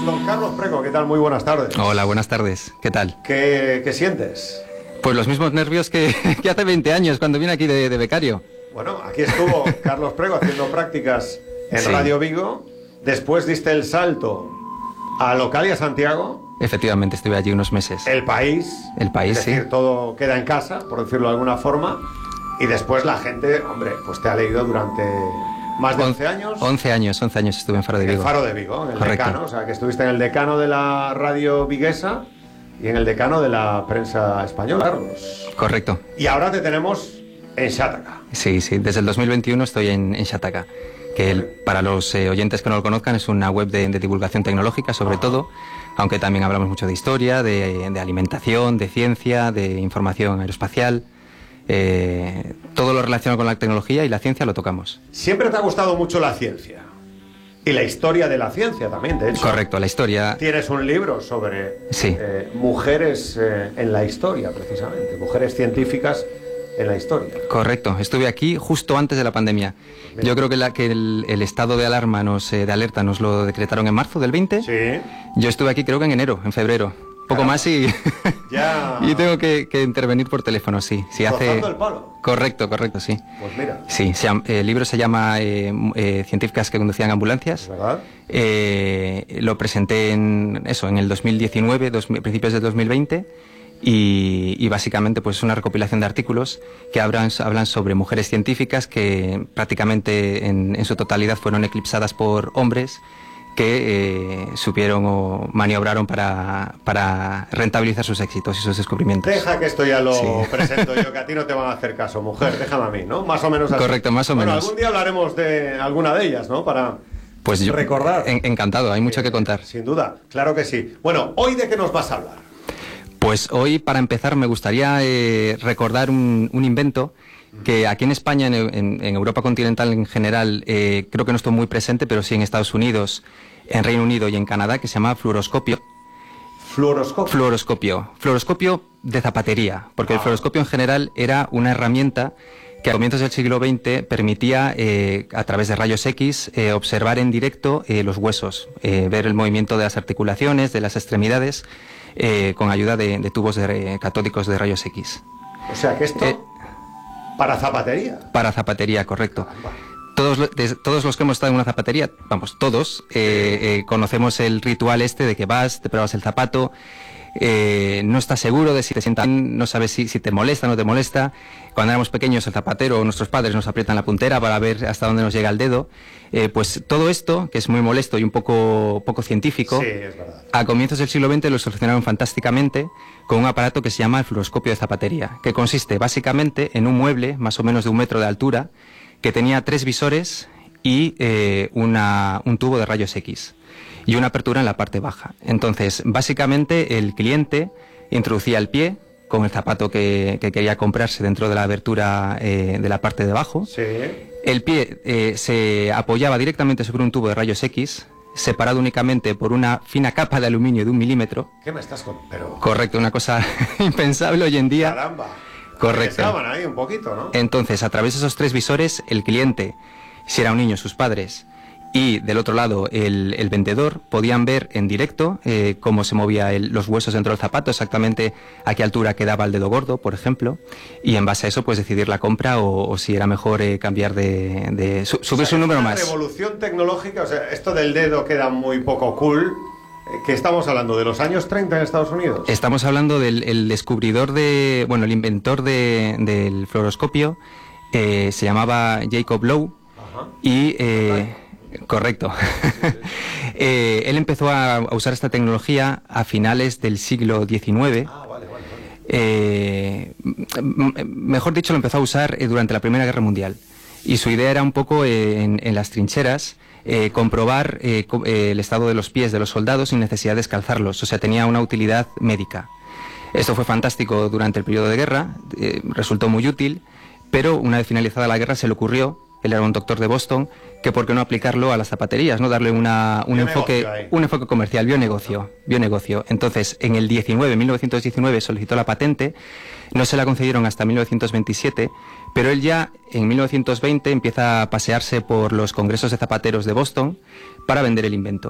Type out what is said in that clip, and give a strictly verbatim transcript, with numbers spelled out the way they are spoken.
Don Carlos Prego, ¿qué tal? Muy buenas tardes. Hola, buenas tardes. ¿Qué tal? ¿Qué, qué sientes? Pues los mismos nervios que, que hace veinte años cuando vine aquí de, de becario. Bueno, aquí estuvo Carlos Prego haciendo prácticas en sí. Radio Vigo. Después diste el salto a Localia Santiago. Efectivamente, estuve allí unos meses. El País. El País, es decir, sí. todo queda en casa, por decirlo de alguna forma. Y después la gente, hombre, pues te ha leído durante más de once años. once años, once años estuve en Faro de Vigo. En Faro de Vigo, en el Correcto. decano. O sea, que estuviste en el decano de la radio viguesa y en el decano de la prensa española, Carlos. Correcto. Y ahora te tenemos en Xátaca. Sí, sí, desde el dos mil veintiuno estoy en, en Xátaca, que el, para los eh, oyentes que no lo conozcan es una web de, de divulgación tecnológica sobre Ajá. todo, aunque también hablamos mucho de historia, de, de alimentación, de ciencia, de información aeroespacial, eh, todo lo relacionado con la tecnología y la ciencia lo tocamos. Siempre te ha gustado mucho la ciencia y la historia de la ciencia también, de hecho. Correcto, la historia. Tienes un libro sobre sí. eh, mujeres eh, en la historia, precisamente, mujeres científicas en la historia. Correcto, estuve aquí justo antes de la pandemia. Bien. Yo creo que, la, que el, el estado de alarma, nos, eh, de alerta, nos lo decretaron en marzo del veinte. Sí. Yo estuve aquí creo que en enero, en febrero. Poco Caramba. más y ya. y tengo que, que intervenir por teléfono, sí. sí hace... el palo. Correcto, correcto, sí. Pues mira. Sí, se llama, el libro se llama eh, eh, Científicas que conducían ambulancias. ¿Verdad? Eh, lo presenté en eso, en el dos mil diecinueve, dos, principios del dos mil veinte. Y, y básicamente pues es una recopilación de artículos que hablan, hablan sobre mujeres científicas que prácticamente en, en su totalidad fueron eclipsadas por hombres que eh, supieron o maniobraron para, para rentabilizar sus éxitos y sus descubrimientos. Deja que esto ya lo sí. presento yo, que a ti no te van a hacer caso, mujer, déjame a mí, ¿no? Más o menos así. Correcto, más o bueno, menos. Algún día hablaremos de alguna de ellas, ¿no? Para pues yo, recordar. En, encantado, hay mucho eh, que contar. Sin duda, claro que sí. Bueno, ¿hoy de qué nos vas a hablar? Pues hoy, para empezar, me gustaría eh, recordar un, un invento que aquí en España, en, en, en Europa continental en general, eh, creo que no estuvo muy presente, pero sí en Estados Unidos, en Reino Unido y en Canadá, que se llama fluoroscopio. ¿Fluoroscopio? Fluoroscopio. Fluoroscopio de zapatería, porque ah. el fluoroscopio en general era una herramienta que a comienzos del siglo veinte permitía, eh, a través de rayos X, eh, observar en directo eh, los huesos, eh, ver el movimiento de las articulaciones, de las extremidades, Eh, con ayuda de, de tubos de, eh, catódicos de rayos X. O sea que esto... Eh, ¿Para zapatería? Para zapatería, correcto. Todos, de, todos los que hemos estado en una zapatería, vamos, todos, eh, eh, conocemos el ritual este de que vas, te pruebas el zapato, eh, no estás seguro de si te sienta bien, no sabes si, si te molesta o no te molesta. Cuando éramos pequeños, el zapatero o nuestros padres nos aprietan la puntera para ver hasta dónde nos llega el dedo. Eh, pues todo esto, que es muy molesto y un poco, poco científico, sí, es verdad. A comienzos del siglo veinte lo solucionaron fantásticamente con un aparato que se llama el fluoroscopio de zapatería, que consiste básicamente en un mueble más o menos de un metro de altura que tenía tres visores y eh, una, un tubo de rayos X y una apertura en la parte baja. Entonces, básicamente el cliente introducía el pie con el zapato que, que quería comprarse dentro de la abertura eh, de la parte de abajo. Sí. El pie eh, se apoyaba directamente sobre un tubo de rayos X, separado únicamente por una fina capa de aluminio de un milímetro. ¿Qué me estás con...? Pero... Correcto, una cosa impensable hoy en día. Caramba. Correcto. Estaban ahí un poquito, ¿no? Entonces, a través de esos tres visores, el cliente, si era un niño, sus padres, y del otro lado el, el vendedor, podían ver en directo eh, cómo se movía el, los huesos dentro del zapato, exactamente a qué altura quedaba el dedo gordo, por ejemplo, y en base a eso pues decidir la compra o, o si era mejor eh, cambiar de, de su, subirse o sea, un número una más. Revolución tecnológica, o sea, esto del dedo queda muy poco cool. ¿Qué estamos hablando? ¿De los años treinta en Estados Unidos? Estamos hablando del el descubridor de, bueno, el inventor de, del fluoroscopio, eh, se llamaba Jacob Low. Ajá. Y eh, correcto. Sí, sí. eh, él empezó a, a usar esta tecnología a finales del siglo diecinueve. Ah, vale, vale, vale. Eh, mejor dicho, lo empezó a usar eh, durante la Primera Guerra Mundial. Y su idea era un poco eh, en, en las trincheras eh, comprobar eh, co eh, el estado de los pies de los soldados sin necesidad de descalzarlos. O sea, tenía una utilidad médica. Esto fue fantástico durante el periodo de guerra, eh, resultó muy útil, pero una vez finalizada la guerra se le ocurrió, él era un doctor de Boston, que por qué no aplicarlo a las zapaterías, no darle una, un, enfoque, un enfoque comercial, bionegocio, bionegocio. Entonces, en el diecinueve, mil novecientos diecinueve solicitó la patente, no se la concedieron hasta mil novecientos veintisiete, pero él ya en mil novecientos veinte empieza a pasearse por los congresos de zapateros de Boston para vender el invento.